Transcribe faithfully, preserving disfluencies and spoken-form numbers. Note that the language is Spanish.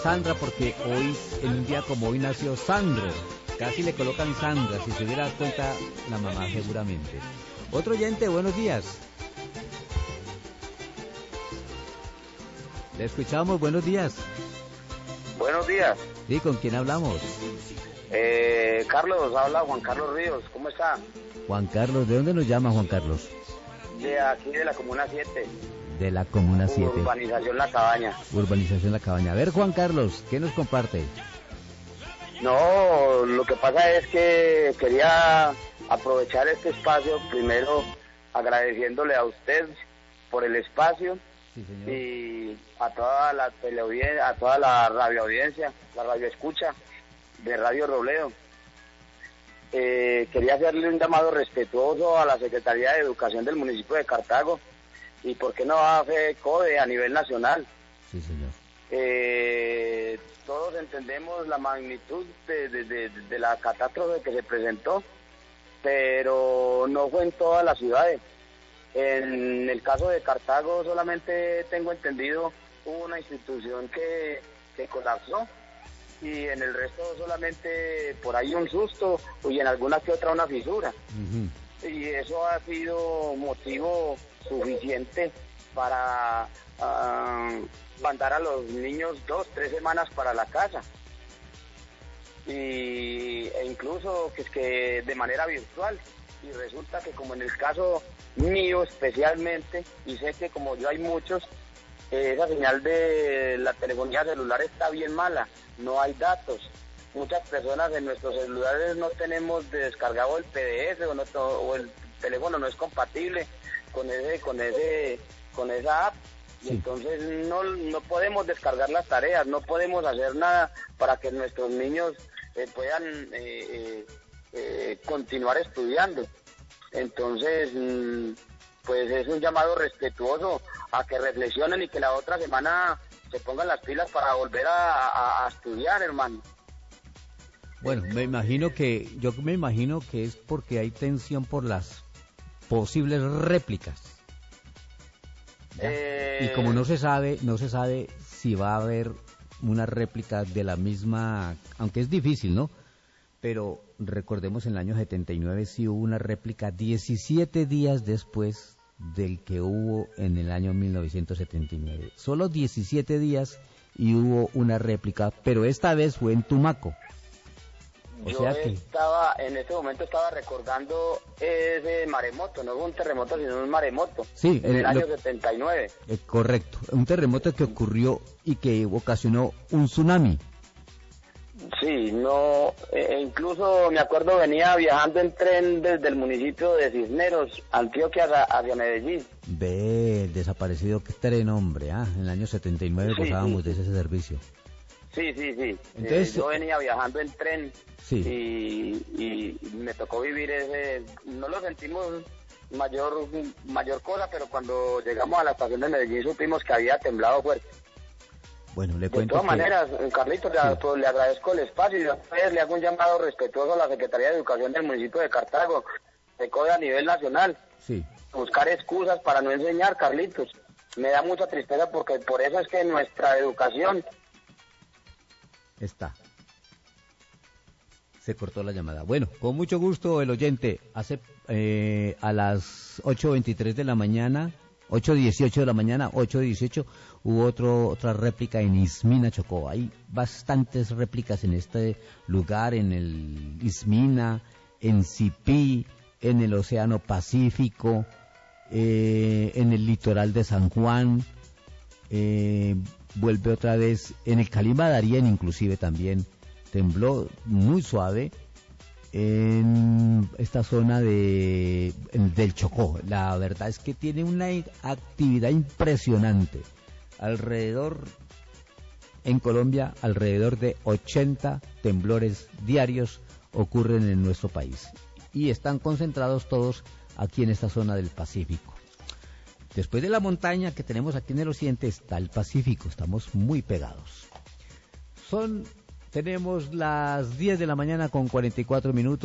Sandra, porque hoy, en un día como hoy, nació Sandro. Casi le colocan Sandra, si se diera cuenta la mamá seguramente. Otro oyente, buenos días. Le escuchamos, buenos días. Buenos días. Sí, ¿con quién hablamos? Eh, Carlos, habla Juan Carlos Ríos, ¿cómo está? Juan Carlos, ¿de dónde nos llama Juan Carlos? De aquí, de la Comuna siete. De la Comuna siete. Urbanización La Cabaña. Urbanización La Cabaña. A ver, Juan Carlos, ¿qué nos comparte? No, lo que pasa es que quería aprovechar este espacio, primero agradeciéndole a usted por el espacio. Sí, señor. Y a toda la teleaudiencia, a toda la radioaudiencia, la radioescucha de Radio Robledo. Eh, quería hacerle un llamado respetuoso a la Secretaría de Educación del municipio de Cartago y por qué no a FEDECODE a nivel nacional. Sí, señor. Eh, todos entendemos la magnitud de, de, de, de la catástrofe que se presentó, pero no fue en todas las ciudades. En el caso de Cartago solamente tengo entendido hubo una institución que, que colapsó y en el resto solamente por ahí un susto y en alguna que otra una fisura. Uh-huh. Y eso ha sido motivo suficiente para uh, mandar a los niños dos, tres semanas para la casa. Y, e incluso que es que de manera virtual. Y resulta que como en el caso mío especialmente, y sé que como yo hay muchos, eh, esa señal de la telefonía celular está bien mala, no hay datos. Muchas personas en nuestros celulares no tenemos descargado el P D F o, no, o el teléfono no es compatible con ese, con ese, con esa app. Y sí. Entonces no, no podemos descargar las tareas, no podemos hacer nada para que nuestros niños eh, puedan eh, eh, eh, continuar estudiando. Entonces, pues es un llamado respetuoso a que reflexionen y que la otra semana se pongan las pilas para volver a, a, a estudiar, hermano. Bueno, me imagino que, yo me imagino que es porque hay tensión por las posibles réplicas. Eh... Y como no se sabe, no se sabe si va a haber una réplica de la misma, aunque es difícil, ¿no? Pero recordemos en el año setenta y nueve sí hubo una réplica diecisiete días después del que hubo en el año mil novecientos setenta y nueve. Solo diecisiete días y hubo una réplica, pero esta vez fue en Tumaco. O Yo sea que... estaba, en este momento estaba recordando ese maremoto, no fue un terremoto sino un maremoto. Sí, en el, el año lo... setenta y nueve. Eh, correcto, un terremoto que ocurrió y que ocasionó un tsunami. Sí, no, eh, incluso me acuerdo venía viajando en tren desde el municipio de Cisneros, Antioquia, hacia, hacia Medellín. Ve, el desaparecido que tren, hombre, ah, en el año setenta y nueve sí, gozábamos sí. de ese servicio. Sí, sí, sí, entonces, eh, yo venía viajando en tren sí. y, y me tocó vivir ese, no lo sentimos mayor, mayor cosa, pero cuando llegamos a la estación de Medellín supimos que había temblado fuerte. Bueno, le de cuento todas que... maneras, Carlitos, sí. le, pues, le agradezco el espacio y después le hago un llamado respetuoso a la Secretaría de Educación del municipio de Cartago, de CODE a nivel nacional. Sí. Buscar excusas para no enseñar, Carlitos. Me da mucha tristeza porque por eso es que nuestra educación... Está. Se cortó la llamada. Bueno, con mucho gusto el oyente. Hace eh, a las ocho veintitrés de la mañana... ocho dieciocho de la mañana, ocho dieciocho, hubo otro, otra réplica en Ismina, Chocó. Hay bastantes réplicas en este lugar, en el Ismina, en Sipí, en el Océano Pacífico, eh, en el litoral de San Juan, eh, vuelve otra vez, en el Calima Darién inclusive también, tembló muy suave, en esta zona de del Chocó. La verdad es que tiene una actividad impresionante. Alrededor, en Colombia, alrededor de ochenta temblores diarios ocurren en nuestro país. Y están concentrados todos aquí en esta zona del Pacífico. Después de la montaña que tenemos aquí en el occidente está el Pacífico. Estamos muy pegados. Son... Tenemos las diez de la mañana con cuarenta y cuatro minutos.